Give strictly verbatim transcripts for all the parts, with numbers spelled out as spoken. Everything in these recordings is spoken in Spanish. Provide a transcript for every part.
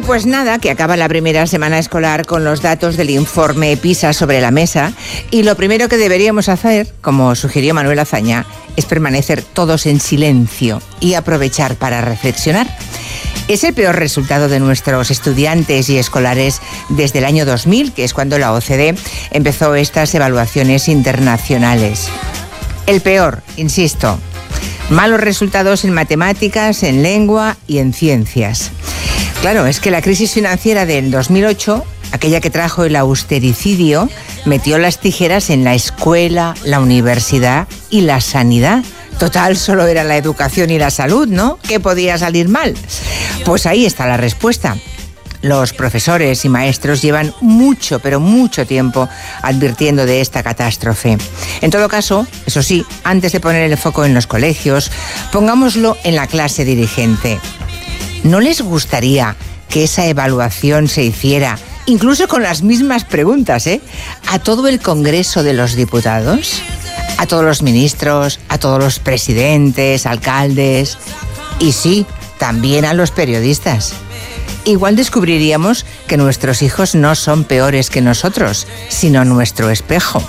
pues nada, que acaba la primera semana escolar con los datos del informe PISA sobre la mesa y lo primero que deberíamos hacer, como sugirió Manuel Azaña, es permanecer todos en silencio y aprovechar para reflexionar. Es el peor resultado de nuestros estudiantes y escolares desde el año dos mil, que es cuando la O C D E empezó estas evaluaciones internacionales. El peor, insisto, malos resultados en matemáticas, en lengua y en ciencias. Claro, es que la crisis financiera del dos mil ocho, aquella que trajo el austericidio, metió las tijeras en la escuela, la universidad y la sanidad. Total, solo era la educación y la salud, ¿no? ¿Qué podía salir mal? Pues ahí está la respuesta. Los profesores y maestros llevan mucho, pero mucho tiempo advirtiendo de esta catástrofe. En todo caso, eso sí, antes de poner el foco en los colegios, pongámoslo en la clase dirigente. ¿No les gustaría que esa evaluación se hiciera, incluso con las mismas preguntas, ¿eh?, a todo el Congreso de los Diputados? A todos los ministros, a todos los presidentes, alcaldes y sí, también a los periodistas. Igual descubriríamos que nuestros hijos no son peores que nosotros, sino nuestro espejo.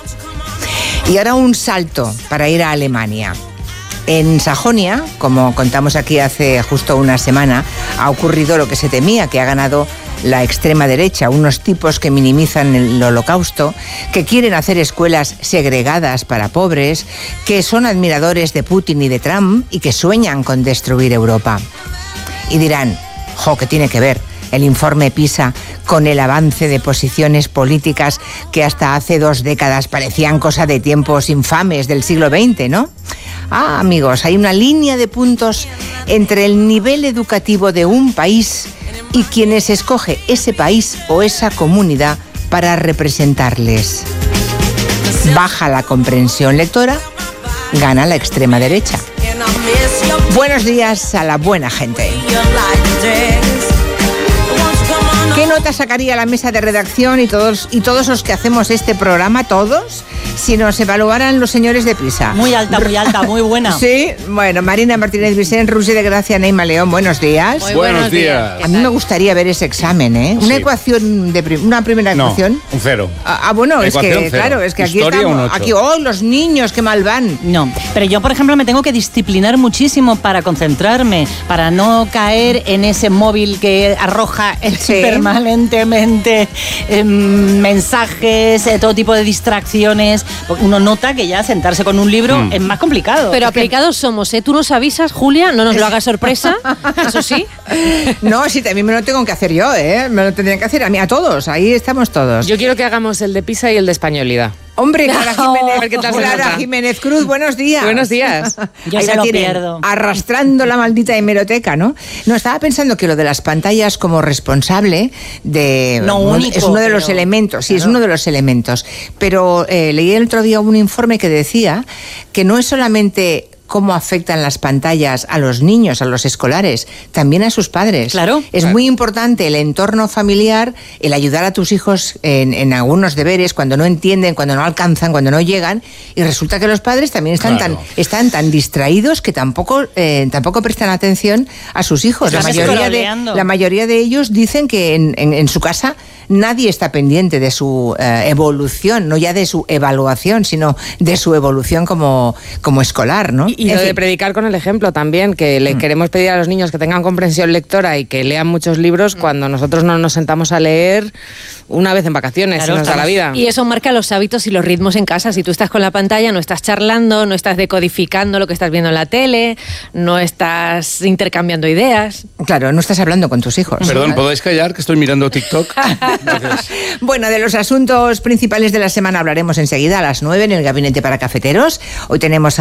Y ahora un salto para ir a Alemania. En Sajonia, como contamos aquí hace justo una semana, ha ocurrido lo que se temía, que ha ganado la extrema derecha, unos tipos que minimizan el holocausto, que quieren hacer escuelas segregadas para pobres, que son admiradores de Putin y de Trump y que sueñan con destruir Europa. Y dirán, jo, ¿qué tiene que ver el informe PISA con el avance de posiciones políticas que hasta hace dos décadas parecían cosa de tiempos infames del siglo veinte, ¿no? Ah, amigos, hay una línea de puntos entre el nivel educativo de un país y quienes escoge ese país o esa comunidad para representarles. Baja la comprensión lectora, gana la extrema derecha. Buenos días a la buena gente. ¿Qué nota sacaría la mesa de redacción y todos, y todos los que hacemos este programa, todos, si nos evaluaran los señores de PISA? Muy alta, muy alta, muy buena. Sí, bueno, Marina Martínez Vicente, Rusi de Gracia, Neima León, buenos días. Muy buenos días. A mí me gustaría ver ese examen, ¿eh? Una Sí. ecuación, de prim- una primera No, ecuación. un cero. Ah, ah, bueno, es Ecuación que, cero. claro, es que aquí Historia, estamos, un ocho. aquí, oh, los niños, qué mal van. No, pero yo, por ejemplo, me tengo que disciplinar muchísimo para concentrarme, para no caer en ese móvil que arroja eh, Sí. permanentemente eh, mensajes, eh, todo tipo de distracciones. Uno nota que ya sentarse con un libro Mm. es más complicado. Pero aplicados somos, ¿eh? Tú nos avisas, Julia, no nos lo hagas sorpresa, eso sí. No, sí, también me lo tengo que hacer yo, ¿eh? Me lo tendrían que hacer a mí, a todos, ahí estamos todos. Yo quiero que hagamos el de PISA y el de españolidad. Hombre, Clara Jiménez, A ver qué tal se Clara nota. Jiménez Cruz, buenos días. Buenos días. Yo Ahí se la lo tienen, pierdo. arrastrando la maldita hemeroteca, ¿no? No, estaba pensando que lo de las pantallas como responsable de... No único, es uno de los pero- elementos, sí, es claro. uno de los elementos. Pero eh, leí el otro día un informe que decía que no es solamente cómo afectan las pantallas a los niños, a los escolares, también a sus padres. Claro. Es Claro. muy importante el entorno familiar, el ayudar a tus hijos en, en algunos deberes cuando no entienden, cuando no alcanzan, cuando no llegan, y resulta que los padres también están Claro. tan están tan distraídos que tampoco eh, tampoco prestan atención a sus hijos. La Están mayoría de scrolleando. la mayoría de ellos dicen que en, en- en su casa nadie está pendiente de su eh, evolución, no ya de su evaluación, sino de su evolución como como escolar, ¿no? Y, y En lo de fin. predicar con el ejemplo también, que le queremos pedir a los niños que tengan comprensión lectora y que lean muchos libros cuando nosotros no nos sentamos a leer una vez en vacaciones, Claro, si nos da la estamos- vida. Y eso marca los hábitos y los ritmos en casa. Si tú estás con la pantalla, no estás charlando, no estás decodificando lo que estás viendo en la tele, no estás intercambiando ideas. Claro, no estás hablando con tus hijos. Perdón, ¿podéis callar que estoy mirando TikTok? Entonces, Bueno, de los asuntos principales de la semana hablaremos enseguida a las nueve en el Gabinete para Cafeteros. Hoy tenemos a